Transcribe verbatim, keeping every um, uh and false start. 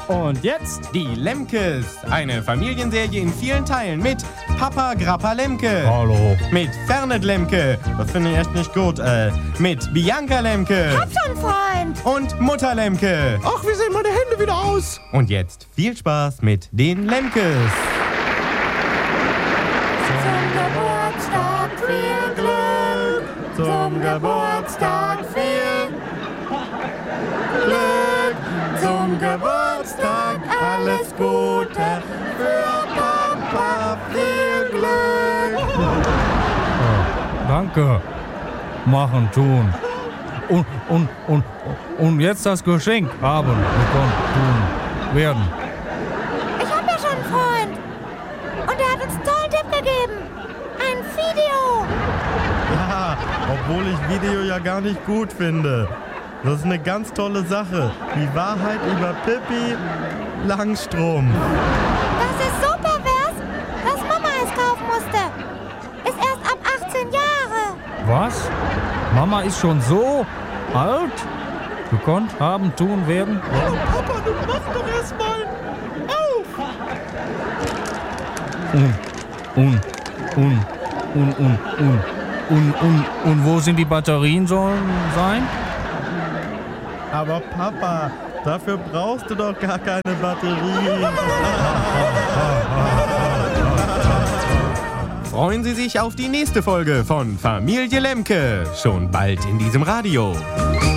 Und jetzt die Lemkes. Eine Familienserie in vielen Teilen mit Papa Grappa Lemke. Hallo. Mit Fernet Lemke. Das finde ich echt nicht gut. Äh, mit Bianca Lemke. Hab schon, Freund. Und Mutter Lemke. Ach, wie sehen meine Hände wieder aus? Und jetzt viel Spaß mit den Lemkes. Zum Geburtstag viel Glück. Zum Geburtstag viel Glück. Zum Geburtstag alles Gute. Für Papa viel Glück. Danke. Machen, tun. Und, und, und, und jetzt das Geschenk haben, bekommen, tun, werden. Ich hab ja schon einen Freund. Und er hat uns einen tollen Tipp gegeben. Ein Video. Ja, obwohl ich Video ja gar nicht gut finde. Das ist eine ganz tolle Sache. Die Wahrheit über Pippi Langstrumpf. Das ist so pervers, dass Mama es kaufen musste. Ist erst ab achtzehn Jahre. Was? Mama ist schon so alt? Gekonnt, haben, tun, werden? Oh, Papa, du machst doch erst mal auf! Und, und, und, und, und, und, und, und, und wo sind die Batterien sollen sein? Aber Papa, dafür brauchst du doch gar keine Batterie. Freuen Sie sich auf die nächste Folge von Familie Lemke. Schon bald in diesem Radio.